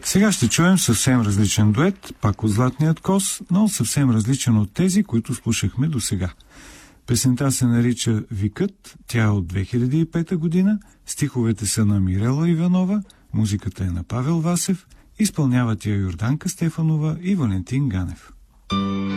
Сега ще чуем съвсем различен дует, пак от Златният кос, но съвсем различен от тези, които слушахме до сега. Песента се нарича «Викът», тя е от 2005 година, стиховете са на Мирела Иванова, музиката е на Павел Васев, изпълняват я Йорданка Стефанова и Валентин Ганев.